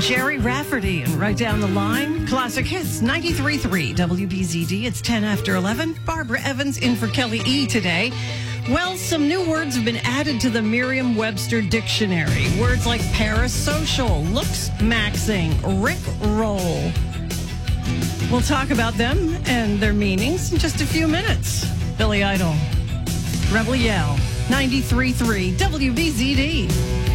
Jerry Rafferty and Right Down the Line. Classic Hits, 93.3 WBZD. It's 10 after 11. Barbara Evans in for Kelly E today. Well, some new words have been added to the Merriam-Webster dictionary. Words like parasocial, looks maxing, rickroll. We'll talk about them and their meanings in just a few minutes. Billy Idol, Rebel Yell, 93.3 WBZD.